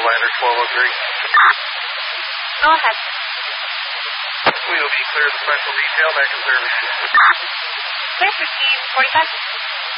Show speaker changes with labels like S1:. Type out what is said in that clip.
S1: Lander 1203.
S2: Go ahead.
S1: We will be clear of the special detail back in service.
S2: Clear, proceed, 45.